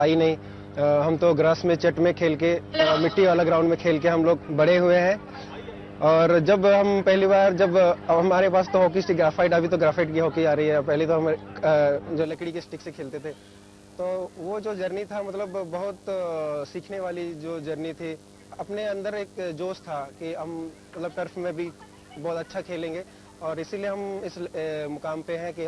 आई नहीं। हम तो ग्रास में चट में खेल के मिट्टी वाला ग्राउंड में खेल के हम लोग बड़े हुए हैं। और जब हम पहली बार जब हमारे पास तो हॉकी स्टिक ग्राफाइट, अभी तो ग्राफाइट की हॉकी आ रही है, पहले तो हम जो लकड़ी के स्टिक से खेलते थे। तो वो जो जर्नी था मतलब बहुत सीखने वाली जो जर्नी थी। अपने अंदर एक जोश था कि हम मतलब टर्फ में भी बहुत अच्छा खेलेंगे और इसीलिए हम इस मुकाम पे हैं कि